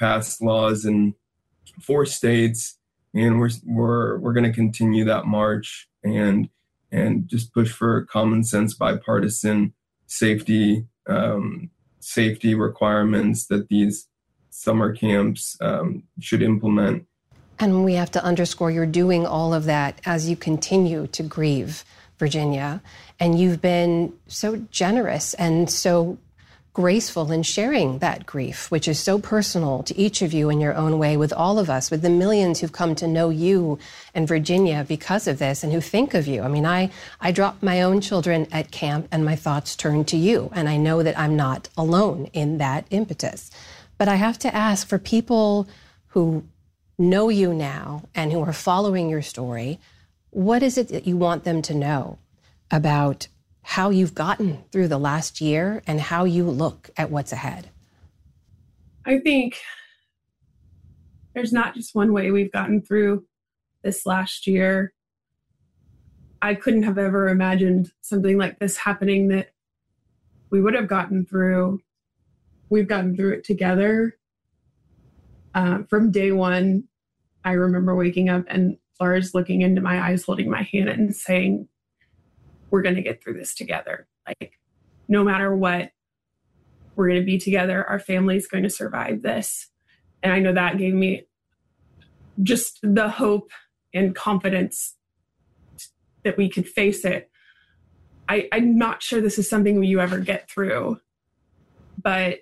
passed laws in 4 states, and we're going to continue that march and just push for common sense, bipartisan safety requirements that these summer camps should implement. And we have to underscore you're doing all of that as you continue to grieve, Virginia. And you've been so generous and so graceful in sharing that grief, which is so personal to each of you in your own way, with all of us, with the millions who've come to know you and Virginia because of this and who think of you. I mean, I dropped my own children at camp and my thoughts turned to you. And I know that I'm not alone in that impetus. But I have to ask, for people who know you now and who are following your story, what is it that you want them to know about how you've gotten through the last year and how you look at what's ahead? I think there's not just one way we've gotten through this last year. I couldn't have ever imagined something like this happening that we would have gotten through. We've gotten through it together. From day one, I remember waking up and Lars looking into my eyes, holding my hand and saying, we're going to get through this together. Like, no matter what, we're going to be together. Our family's going to survive this. And I know that gave me just the hope and confidence that we could face it. I'm not sure this is something you ever get through, but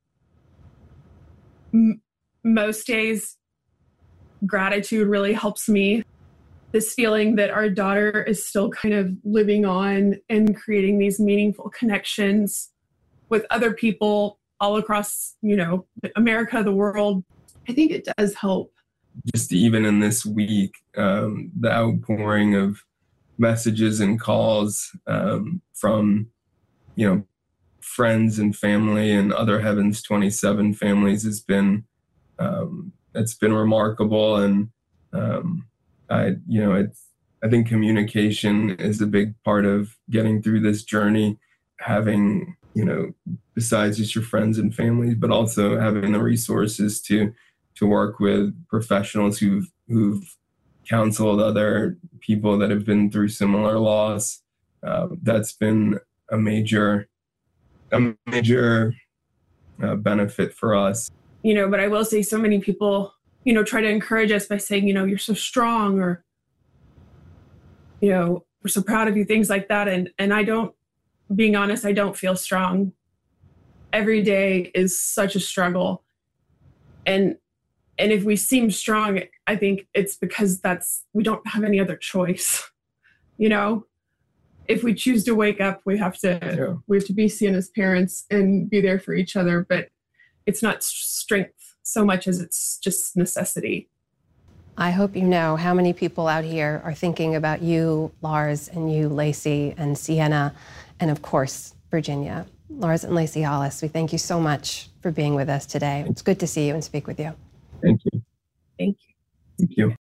most days, gratitude really helps me. This feeling that our daughter is still kind of living on and creating these meaningful connections with other people all across, America, the world. I think it does help. Just even in this week, the outpouring of messages and calls from, friends and family and other Heavens 27 families has been, it's been remarkable. And, I think communication is a big part of getting through this journey, having, besides just your friends and families, but also having the resources to work with professionals who've counseled other people that have been through similar loss. That's been a major benefit for us. But I will say so many people try to encourage us by saying, you're so strong, or, we're so proud of you, things like that. And being honest, I don't feel strong. Every day is such a struggle. And if we seem strong, I think it's because we don't have any other choice. If we choose to wake up, we have to be seen as parents and be there for each other. But it's not strength so much as it's just necessity. I hope you know how many people out here are thinking about you, Lars, and you, Laci, and Sienna, and of course, Virginia. Lars and Laci Hollis, we thank you so much for being with us today. It's good to see you and speak with you. Thank you. Thank you. Thank you.